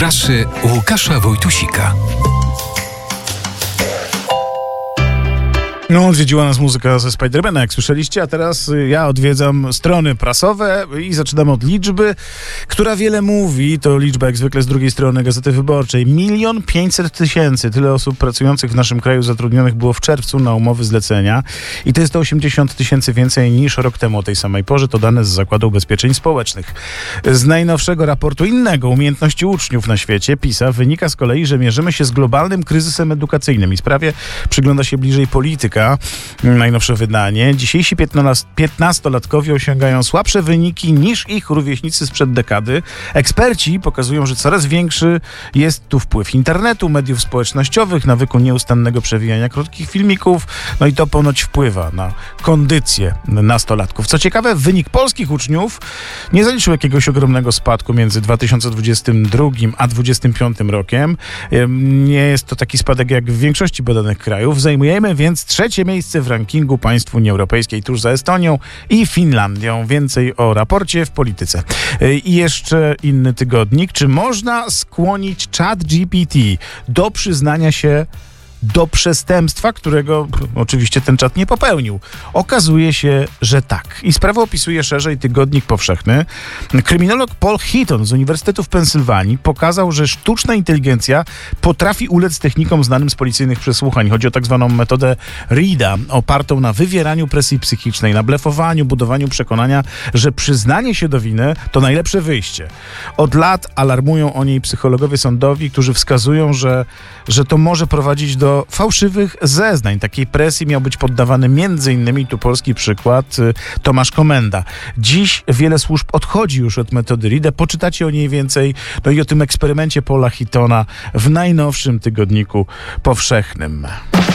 Prasy Łukasza Wojtusika. No, odwiedziła nas muzyka ze Spidermana, jak słyszeliście, a teraz ja odwiedzam strony prasowe i zaczynam od liczby, która wiele mówi. To liczba jak zwykle z drugiej strony Gazety Wyborczej. 1 500 000. Tyle osób pracujących w naszym kraju zatrudnionych było w czerwcu na umowy zlecenia i to jest 80 000 więcej niż rok temu o tej samej porze. To dane z Zakładu Ubezpieczeń Społecznych. Z najnowszego raportu innego umiejętności uczniów na świecie, PISA, wynika z kolei, że mierzymy się z globalnym kryzysem edukacyjnym i sprawie przygląda się bliżej polityka. Najnowsze wydanie. Dzisiejsi 15-latkowie osiągają słabsze wyniki niż ich rówieśnicy sprzed dekady. Eksperci pokazują, że coraz większy jest tu wpływ internetu, mediów społecznościowych, nawyku nieustannego przewijania krótkich filmików, no i to ponoć wpływa na kondycję nastolatków. Co ciekawe, wynik polskich uczniów nie zaliczył jakiegoś ogromnego spadku między 2022 a 2025 rokiem. Nie jest to taki spadek jak w większości badanych krajów. Zajmujemy więc trzecie miejsce w rankingu państw Unii Europejskiej, tuż za Estonią i Finlandią. Więcej o raporcie w polityce. I jeszcze inny tygodnik. Czy można skłonić ChatGPT do przyznania się do przestępstwa, którego oczywiście ten czat nie popełnił? Okazuje się, że tak. I sprawę opisuje szerzej Tygodnik Powszechny. Kryminolog Paul Heaton z Uniwersytetu w Pensylwanii pokazał, że sztuczna inteligencja potrafi ulec technikom znanym z policyjnych przesłuchań. Chodzi o tak zwaną metodę Reeda, opartą na wywieraniu presji psychicznej, na blefowaniu, budowaniu przekonania, że przyznanie się do winy to najlepsze wyjście. Od lat alarmują o niej psychologowie sądowi, którzy wskazują, że to może prowadzić do fałszywych zeznań. Takiej presji miał być poddawany m.in. tu polski przykład Tomasz Komenda. Dziś wiele służb odchodzi już od metody Reeda. Poczytacie o niej więcej, no i o tym eksperymencie Paula Heatona w najnowszym Tygodniku Powszechnym.